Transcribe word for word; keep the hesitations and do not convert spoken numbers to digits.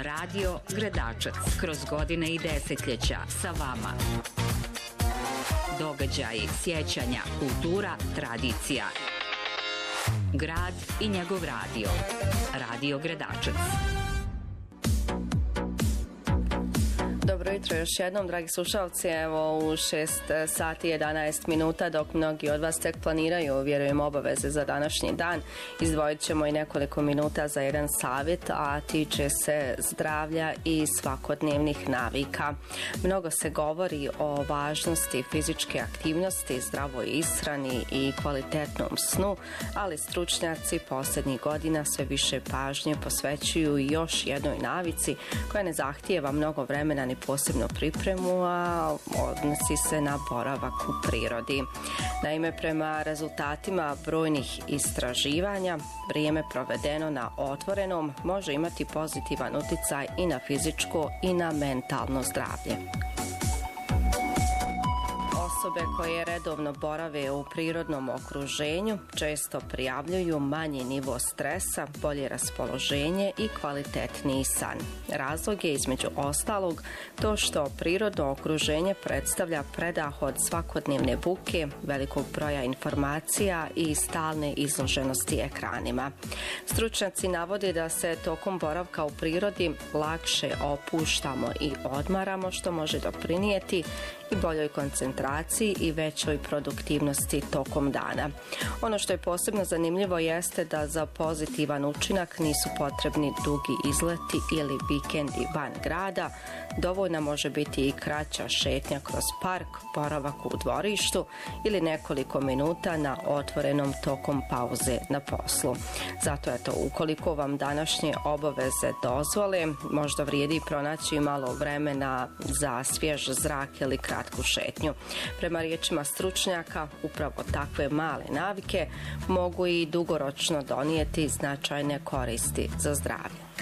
Radio Gredačac, kroz godine i desetljeća sa vama. Događaji, sjećanja, kultura, tradicija. Grad i njegov radio. Radio Gredačac. Dobro jutro još jednom, dragi slušalci. Evo u šest sati i jedanaest minuta, dok mnogi od vas tek planiraju, vjerujem, obaveze za današnji dan, izdvojit ćemo i nekoliko minuta za jedan savjet, a tiče se zdravlja i svakodnevnih navika. Mnogo se govori o važnosti fizičke aktivnosti, zdravoj ishrani i kvalitetnom snu, ali stručnjaci posljednjih godina sve više pažnje posvećuju još jednoj navici koja ne zahtijeva mnogo vremena ni posebnu pripremu, a odnosi se na boravak u prirodi. Naime, prema rezultatima brojnih istraživanja, vrijeme provedeno na otvorenom može imati pozitivan utjecaj i na fizičko i na mentalno zdravlje. Osobe koje redovno borave u prirodnom okruženju često prijavljuju manji nivo stresa, bolje raspoloženje i kvalitetniji san. Razlog je između ostalog to što prirodno okruženje predstavlja predah od svakodnevne buke, velikog broja informacija i stalne izloženosti ekranima. Stručnjaci navode da se tokom boravka u prirodi lakše opuštamo i odmaramo, što može doprinijeti i boljoj koncentraciji i većoj produktivnosti tokom dana. Ono što je posebno zanimljivo jeste da za pozitivan učinak nisu potrebni dugi izleti ili vikendi van grada. Dovoljna može biti i kraća šetnja kroz park, boravak u dvorištu ili nekoliko minuta na otvorenom tokom pauze na poslu. Zato eto, ukoliko vam današnje obaveze dozvole, možda vrijedi pronaći malo vremena za svjež zrak ili kratku šetnju. Prema riječima stručnjaka, upravo takve male navike mogu i dugoročno donijeti značajne koristi za zdravlje.